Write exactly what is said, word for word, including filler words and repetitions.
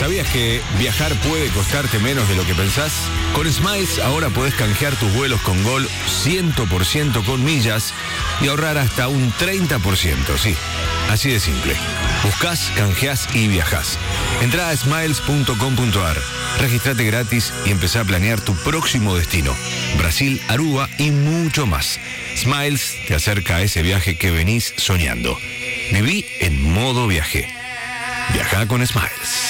¿Sabías que viajar puede costarte menos de lo que pensás? Con Smiles ahora podés canjear tus vuelos con Gol cien por ciento con millas y ahorrar hasta un treinta por ciento, sí, así de simple. Buscás, canjeás y viajás. Entrá a smiles punto com punto ar, registrate gratis y empezá a planear tu próximo destino. Brasil, Aruba y mucho más. Smiles te acerca a ese viaje que venís soñando. Viví en modo viaje. Viajá con Smiles.